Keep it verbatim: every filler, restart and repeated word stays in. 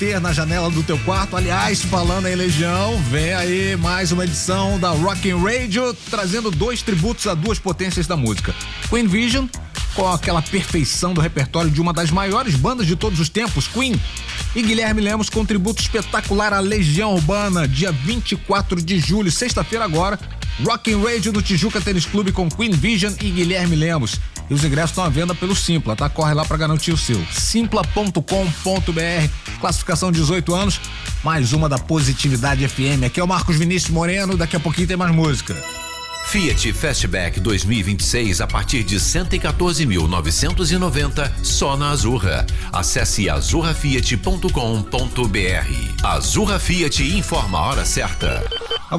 ter na janela do teu quarto. Aliás, falando em Legião, vem aí mais uma edição da Rockin' Radio, trazendo dois tributos a duas potências da música. Queen Vision, com aquela perfeição do repertório de uma das maiores bandas de todos os tempos, Queen. E Guilherme Lemos com um tributo espetacular à Legião Urbana, dia vinte e quatro de julho, sexta-feira agora, Rockin' Radio no Tijuca Tênis Clube com Queen Vision e Guilherme Lemos. E os ingressos estão à venda pelo Simpla, tá? Corre lá pra garantir o seu. simpla ponto com ponto br, classificação dezoito anos, mais uma da Positividade F M. Aqui é o Marcos Vinícius Moreno, daqui a pouquinho tem mais música. Fiat Fastback dois mil e vinte e seis a partir de cento e quatorze mil novecentos e noventa só na Azurra. Acesse azurra fiat ponto com ponto br. Azurra Fiat informa a hora certa.